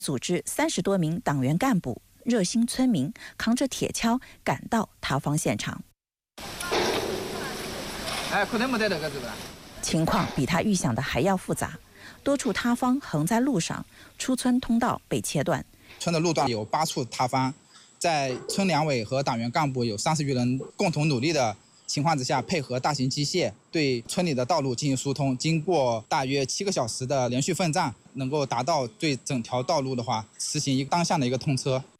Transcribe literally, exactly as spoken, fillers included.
组织三十多名党员干部、热心村民扛着铁锹赶到塌方现场。 哎，可能没得那个是吧？ 情况比他预想的还要复杂，多处塌方横在路上，出村通道被切断。 村的路段有八处塌方，在村两委和党员干部有三十余人共同努力的情况之下，配合大型机械对村里的道路进行疏通。经过大约七个小时的连续奋战，能够达到对整条道路的话实行一个单向的一个通车。